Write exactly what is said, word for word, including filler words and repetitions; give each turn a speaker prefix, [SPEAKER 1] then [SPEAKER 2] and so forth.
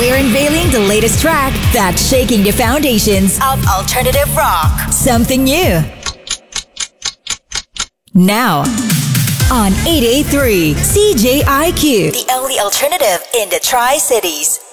[SPEAKER 1] We're unveiling the latest track that's shaking the foundations of alternative rock. Something new. Now, on eight eighty-three C J I Q, the only alternative in the Tri-Cities.